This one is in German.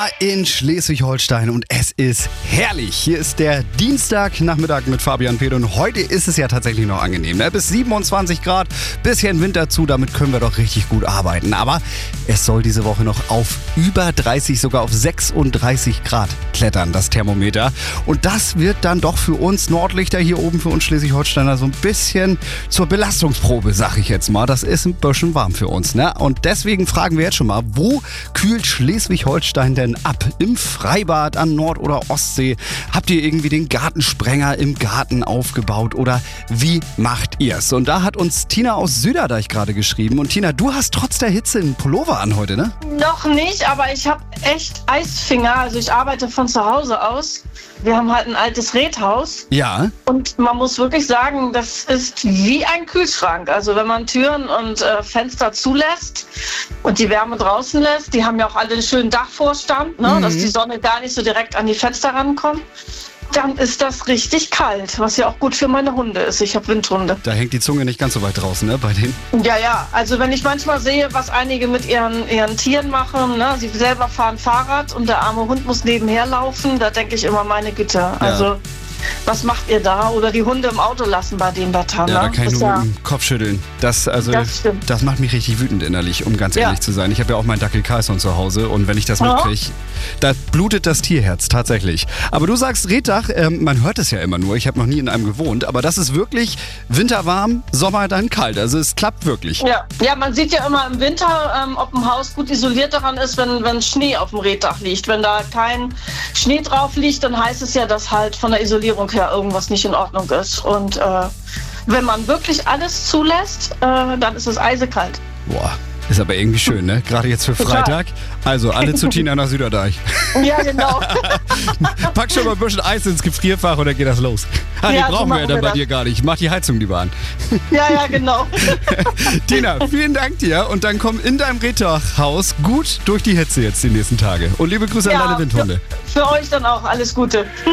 Sommer in Schleswig-Holstein und es ist herrlich. Hier ist der Dienstagnachmittag mit Fabian Peter und heute ist es ja tatsächlich noch angenehm. Ne? Bis 27 Grad, bisschen Wind dazu, damit können wir doch richtig gut arbeiten. Aber es soll diese Woche noch auf über 30, sogar auf 36 Grad klettern, das Thermometer. Und das wird dann doch für uns Nordlichter hier oben, für uns Schleswig-Holsteiner, so ein bisschen zur Belastungsprobe, sag ich jetzt mal. Das ist ein bisschen warm für uns. Ne? Und deswegen fragen wir jetzt schon mal, wo kühlt Schleswig-Holstein denn ab? Im Freibad an Nord- oder Ostsee? Habt ihr irgendwie den Gartensprenger im Garten aufgebaut oder wie macht ihr's? Und da hat uns Tina aus Süderdeich gerade geschrieben. Und Tina, du hast trotz der Hitze einen Pullover an heute, ne? Noch nicht, aber ich habe echt Eisfinger. Also ich arbeite von zu Hause aus. Wir haben halt ein altes Redhaus. Ja. Und man muss wirklich sagen, das ist wie ein Kühlschrank. Also wenn man Türen und Fenster zulässt und die Wärme draußen lässt, die haben ja auch alle einen schönen Dachvorstand, ne, dass die Sonne gar nicht so direkt an die Fenster rankommt. Dann ist das richtig kalt, was ja auch gut für meine Hunde ist. Ich habe Windhunde. Da hängt die Zunge nicht ganz so weit draußen, ne, bei denen? Ja. Also wenn ich manchmal sehe, was einige mit ihren Tieren machen, ne, sie selber fahren Fahrrad und der arme Hund muss nebenher laufen, da denke ich immer, meine Güte. Also was macht ihr da? Oder die Hunde im Auto lassen bei dem Wetter. Ja, ne? da kann ich nur mit dem Kopf schütteln. Das stimmt. Das macht mich richtig wütend innerlich, um ganz ehrlich zu sein. Ich habe ja auch meinen Dackel Carlson zu Hause und wenn ich das mitkriege, da blutet das Tierherz tatsächlich. Aber du sagst Reddach, man hört es ja immer nur, ich habe noch nie in einem gewohnt, aber das ist wirklich winterwarm, Sommer dann kalt. Also es klappt wirklich. Ja, man sieht ja immer im Winter, ob ein Haus gut isoliert daran ist, wenn Schnee auf dem Reddach liegt. Wenn da kein Schnee drauf liegt, dann heißt es ja, dass halt von der Isolierung her irgendwas nicht in Ordnung ist. Und wenn man wirklich alles zulässt, dann ist es eisekalt. Boah, ist aber irgendwie schön, ne? Gerade jetzt für Freitag. Also alle zu Tina nach Süderdeich. Ja, genau. Pack schon mal ein bisschen Eis ins Gefrierfach und dann geht das los. Die brauchen wir ja dann bei dir gar nicht. Mach die Heizung lieber an. Ja, genau. Tina, vielen Dank dir und dann komm in deinem Reddachhaus gut durch die Hitze jetzt die nächsten Tage. Und liebe Grüße an deine Windhunde. Für euch dann auch alles Gute.